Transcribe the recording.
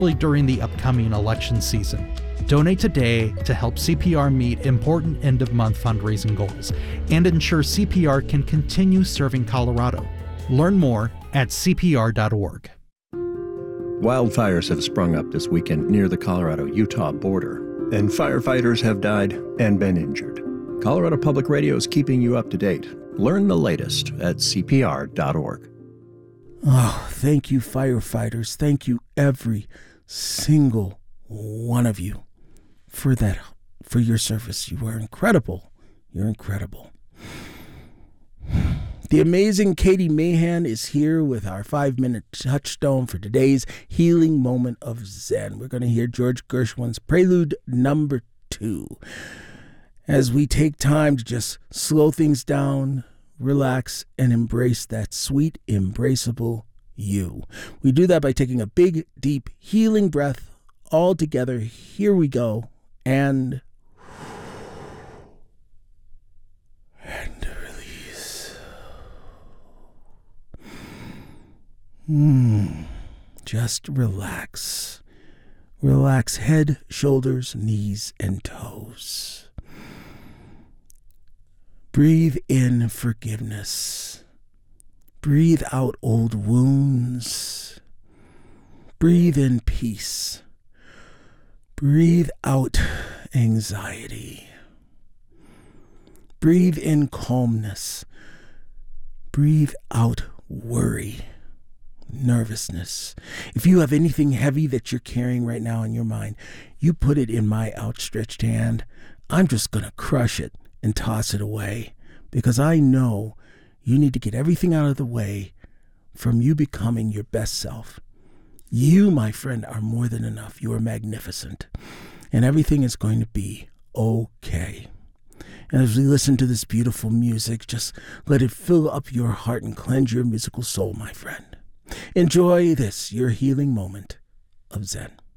especially during the upcoming election season. Donate today to help CPR meet important end-of-month fundraising goals and ensure CPR can continue serving Colorado. Learn more at CPR.org. Wildfires have sprung up this weekend near the Colorado-Utah border, and firefighters have died and been injured. Colorado Public Radio is keeping you up to date. Learn the latest at CPR.org. Oh, thank you, firefighters. Thank you, every single one of you, for your service. You are incredible. You're incredible. The amazing Katie Mahan is here with our 5-minute touchstone for today's healing moment of Zen. We're going to hear George Gershwin's Prelude number 2 as we take time to just slow things down, relax, and embrace that sweet, embraceable you. We do that by taking a big, deep, healing breath all together. Here we go. And release. Just relax. Relax head, shoulders, knees, and toes. Breathe in forgiveness. Breathe out old wounds. Breathe in peace. Breathe out anxiety. Breathe in calmness. Breathe out worry, nervousness. If you have anything heavy that you're carrying right now in your mind, you put it in my outstretched hand. I'm just going to crush it and toss it away, because I know you need to get everything out of the way from you becoming your best self. You, my friend, are more than enough. You are magnificent. And everything is going to be okay. And as we listen to this beautiful music, just let it fill up your heart and cleanse your musical soul, my friend. Enjoy this, your healing moment of Zen.